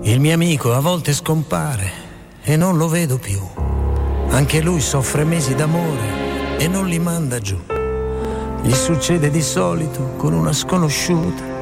Il mio amico a volte scompare e non lo vedo più. Anche lui soffre mesi d'amore e non li manda giù. Gli succede di solito con una sconosciuta